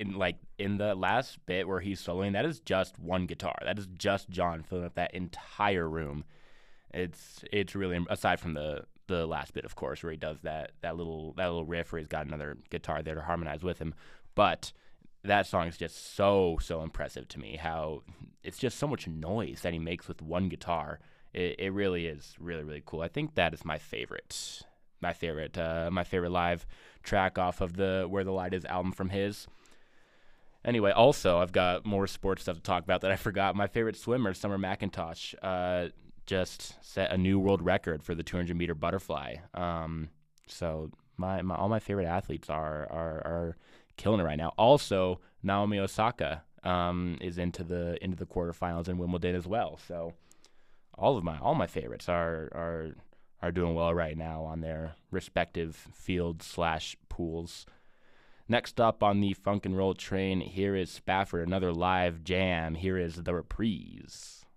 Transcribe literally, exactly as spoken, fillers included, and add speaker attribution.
Speaker 1: and like in the last bit where he's soloing, that is just one guitar. That is just John filling up that entire room. It's it's really, aside from the the last bit, of course, where he does that that little that little riff where he's got another guitar there to harmonize with him. But that song is just so so impressive to me. How it's just so much noise that he makes with one guitar. It, it really is really really cool. I think that is my favorite, my favorite, uh, my favorite live track off of the Where the Light Is album from his. Anyway, also I've got more sports stuff to talk about that I forgot. My favorite swimmer, Summer McIntosh, uh, just set a new world record for the two hundred meter butterfly. Um, so my, my all my favorite athletes are are are killing it right now. Also, Naomi Osaka um, is into the into the quarterfinals in Wimbledon as well. So all of my all my favorites are are are doing well right now on their respective fields slash pools. Next up on the Funk and Roll train, here is Spafford, another live jam. Here is The Reprise.